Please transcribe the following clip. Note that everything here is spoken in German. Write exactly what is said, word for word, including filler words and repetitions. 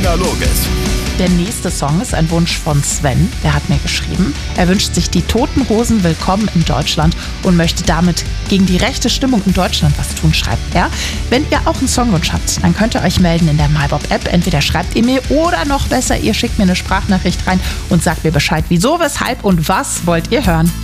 Analoges. Der nächste Song ist ein Wunsch von Sven. Der hat mir geschrieben, er wünscht sich die Toten Hosen willkommen in Deutschland und möchte damit gegen die rechte Stimmung in Deutschland was tun, schreibt er. Wenn ihr auch einen Songwunsch habt, dann könnt ihr euch melden in der MyBob-App. Entweder schreibt ihr mir oder noch besser, ihr schickt mir eine Sprachnachricht rein und sagt mir Bescheid, wieso, weshalb und was wollt ihr hören.